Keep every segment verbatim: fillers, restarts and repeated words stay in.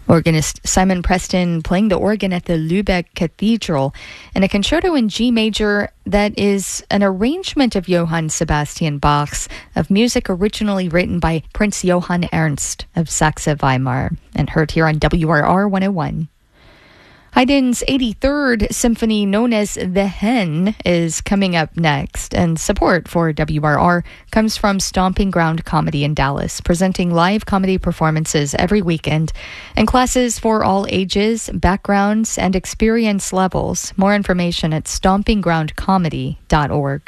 Organist Simon Preston playing the organ at the Lübeck Cathedral in a concerto in G major that is an arrangement of Johann Sebastian Bach's of music originally written by Prince Johann Ernst of Saxe-Weimar, and heard here on W R R one oh one. Haydn's eighty-third symphony, known as The Hen, is coming up next, and support for W R R comes from Stomping Ground Comedy in Dallas, presenting live comedy performances every weekend and classes for all ages, backgrounds, and experience levels. More information at stomping ground comedy dot org.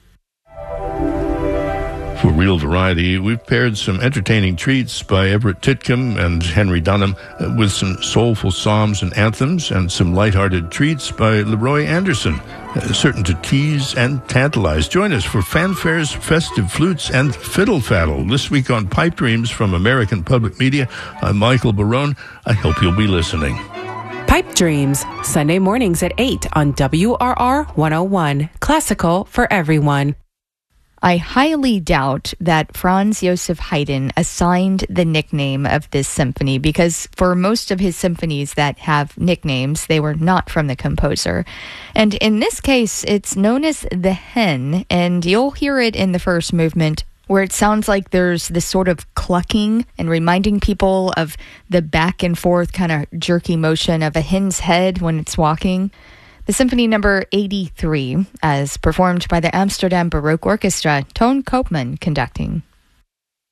For Real Variety, we've paired some entertaining treats by Everett Titcomb and Henry Dunham uh, with some soulful psalms and anthems, and some lighthearted treats by Leroy Anderson, uh, certain to tease and tantalize. Join us for fanfares, festive flutes, and fiddle faddle this week on Pipe Dreams from American Public Media. I'm Michael Barone. I hope you'll be listening. Pipe Dreams, Sunday mornings at eight on W R R one oh one. Classical for everyone. I highly doubt that Franz Joseph Haydn assigned the nickname of this symphony, because for most of his symphonies that have nicknames, they were not from the composer. And in this case, it's known as The Hen, and you'll hear it in the first movement, where it sounds like there's this sort of clucking and reminding people of the back and forth kind of jerky motion of a hen's head when it's walking. The Symphony Number eighty-three, as performed by the Amsterdam Baroque Orchestra, Toon Koopman conducting.